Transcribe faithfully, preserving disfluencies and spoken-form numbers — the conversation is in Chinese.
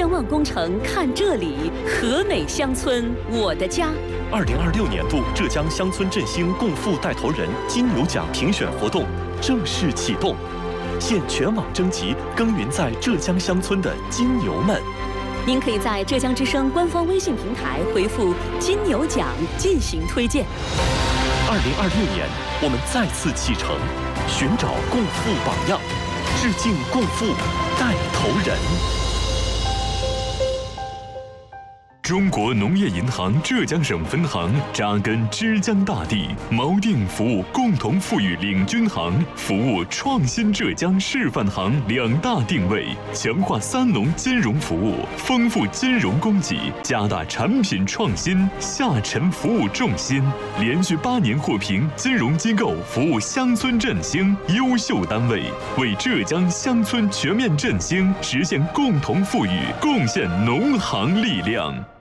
千万工程看这里，和美乡村我的家。 二零二六年度浙江乡村振兴共富带头人金牛奖评选活动正式启动，现全网征集耕耘在浙江乡村的金牛们。 您可以在浙江之声官方微信平台回复“金牛奖”进行推荐。 二零二六年，我们再次启程，寻找共富榜样，致敬共富带头人。 中国农业银行浙江省分行扎根之江大地，锚定服务共同富裕领军行、服务创新浙江示范行两大定位，强化三农金融服务，丰富金融供给，加大产品创新，下沉服务重心，连续八年获评金融机构服务乡村振兴优秀单位，为浙江乡村全面振兴实现共同富裕贡献农行力量。